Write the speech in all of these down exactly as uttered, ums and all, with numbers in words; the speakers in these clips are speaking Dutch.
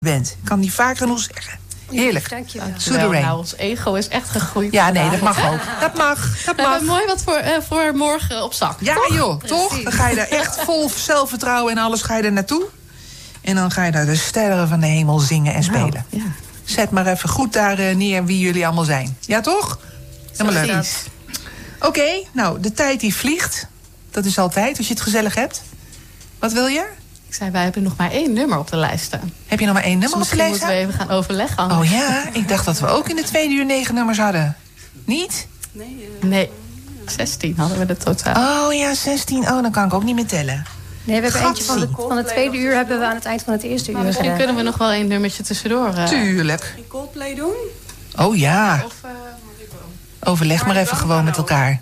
bent. Ik kan niet vaak genoeg zeggen. Heerlijk. Dankjewel. Soedereen. Nou, ons ego is echt gegroeid. Ja, nee, dat mag ook. Dat mag. Dat We mag. hebben mooi wat voor, uh, voor morgen op zak. Ja, toch? joh, toch? Dan ga je daar echt vol zelfvertrouwen en alles ga je er naartoe. En dan ga je daar de sterren van de hemel zingen en spelen. Nou, ja. Zet maar even goed daar uh, neer wie jullie allemaal zijn. Ja, toch? Helemaal leuk. Oké, okay, nou, de tijd die vliegt. Dat is altijd, als je het gezellig hebt. Wat wil je? Ik zei, wij hebben nog maar één nummer op de lijst staan. Heb je nog maar één nummer dus op de lijst? Misschien moeten we even gaan overleggen. Oh ja, ik dacht dat we ook in de tweede uur negen nummers hadden. Niet? Nee, uh, nee. zestien hadden we er totaal. Oh ja, zestien. Oh, dan kan ik ook niet meer tellen. Nee, we hebben eentje van, de, van het tweede uur hebben we aan het eind van het eerste uur. Misschien kunnen we nog wel één nummertje tussendoor. Uh... Tuurlijk. Een Coldplay doen? Oh ja. Of, uh, overleg maar even gewoon met elkaar.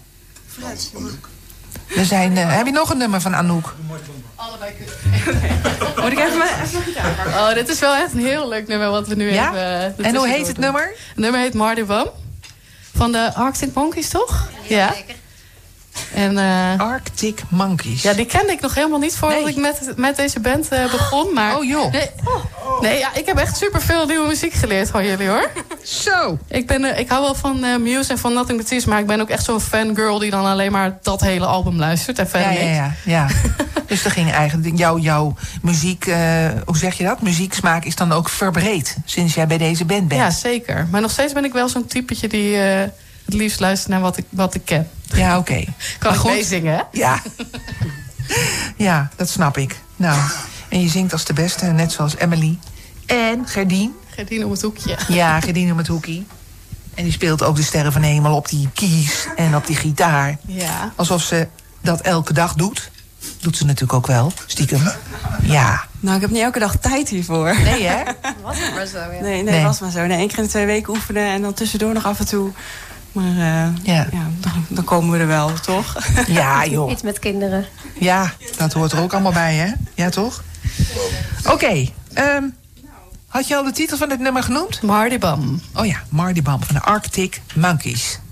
We zijn, uh, heb je nog een nummer van Anouk? Allebei kunnen. Moet ik even mijn gitaar pakken? Oh, dit is wel echt een heel leuk nummer wat we nu ja? even... Uh, en hoe heet het doen. nummer? Het nummer heet Mardi Bum. Van de Arctic Monkeys, toch? Ja. ja. En, uh, Arctic Monkeys. Ja, die kende ik nog helemaal niet voordat nee. ik met, met deze band uh, begon. Maar, oh joh. Nee, nee ja, ik heb echt superveel nieuwe muziek geleerd van jullie, hoor. Zo. Ik, ben, uh, ik hou wel van uh, Muse en van Nothing But Thieves, maar ik ben ook echt zo'n fangirl die dan alleen maar dat hele album luistert. En verder ja, ja, ja, ja. Dus er ging eigenlijk jouw, jouw muziek, uh, hoe zeg je dat? Muzieksmaak is dan ook verbreed sinds jij bij deze band bent. Ja, zeker. Maar nog steeds ben ik wel zo'n typetje die uh, het liefst luistert naar wat ik, wat ik ken. Ja, oké. Okay. Kan ik meezingen, hè? Ja. Ja, dat snap ik. Nou, en je zingt als de beste, net zoals Emily. En Gerdien. Gerdien om het hoekje. Ja, Gerdien om het hoekje. En die speelt ook de sterren van de hemel op die keys en op die gitaar. Ja. Alsof ze dat elke dag doet. Doet ze natuurlijk ook wel, stiekem. Ja. Nou, ik heb niet elke dag tijd hiervoor. Nee, hè? Was het maar zo, ja. Nee, nee, nee. was maar zo. Nee, één keer in de twee weken oefenen en dan tussendoor nog af en toe. Maar uh, ja. Ja, dan, dan komen we er wel, toch? Ja, joh. Iets met kinderen. Ja, dat hoort er ook allemaal bij, hè? Ja, toch? Oké. Okay, um, had je al de titel van het nummer genoemd? Mardi Bum. Oh ja, Mardi Bum van de Arctic Monkeys.